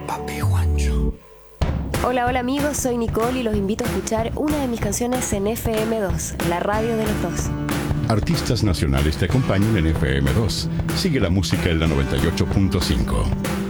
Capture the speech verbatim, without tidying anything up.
Papi Juancho. Hola, hola amigos, soy Nicole y los invito a escuchar una de mis canciones en F M dos, la radio de los dos. Artistas nacionales te acompañan en F M dos. Sigue la música en la noventa y ocho punto cinco.